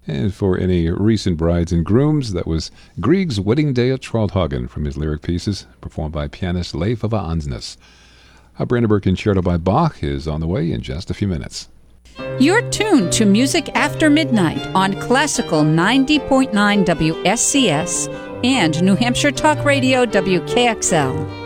And for any recent brides and grooms, that was Grieg's Wedding Day at Trollhagen from his lyric pieces, performed by pianist Leif of Ansnes. A Brandenburg Concerto by Bach is on the way in just a few minutes. You're tuned to Music After Midnight on Classical 90.9 WSCS and New Hampshire Talk Radio WKXL.